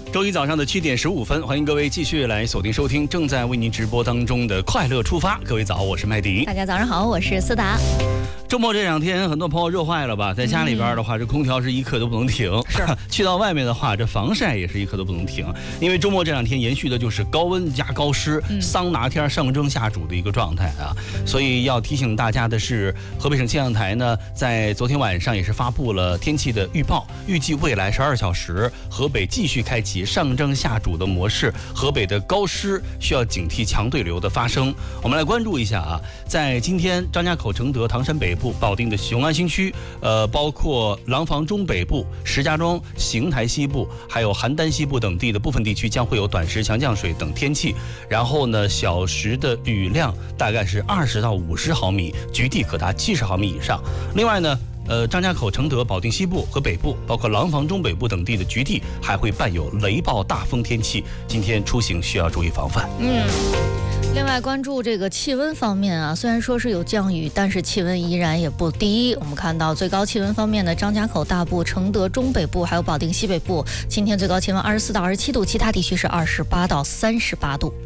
周一早上的7点15分，欢迎各位继续来锁定收听正在为您直播当中的快乐出发。各位早，我是麦迪。 大家早上好，我是思达。 周末这2天，很多朋友热坏了吧？在家里边的话，这空调是一刻都不能停； 是去到外面的话，这防晒也是一刻都不能停。因为周末这2天延续的就是高温加高湿、桑拿天上蒸下煮的一个状态啊。所以要提醒大家的是，河北省气象台呢，在昨天晚上也是发布了天气的预报，预计未来12小时，河北继续开启上蒸下煮的模式，河北的高湿需要警惕强对流的发生。我们来关注一下啊，在今天张家口、承德、唐山北部、保定的雄安新区，包括廊坊中北部、石家庄、邢台西部，还有邯郸西部等地的部分地区将会有短时强降水等天气。然后呢，小时的雨量大概是20到50毫米，局地可达70毫米以上。另外呢，张家口、承德、保定西部和北部，包括廊坊中北部等地的局地还会伴有雷暴大风天气，今天出行需要注意防范。 另外关注这个气温方面啊，虽然说是有降雨，但是气温依然也不低。我们看到最高气温方面呢，张家口大部、承德中北部还有保定西北部，今天最高气温24到27度，其他地区是28到38度。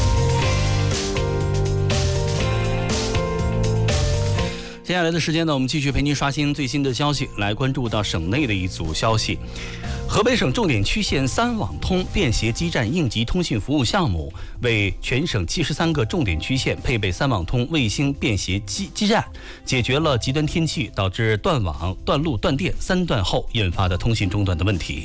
接下来的时间呢，我们继续陪您刷新最新的消息，来关注到省内的一组消息。河北省重点区县3网通便携基站应急通信服务项目，为全省73个重点区县配备3网通卫星便携基站，解决了极端天气导致断网、断路、断电3段后引发的通信中断的问题。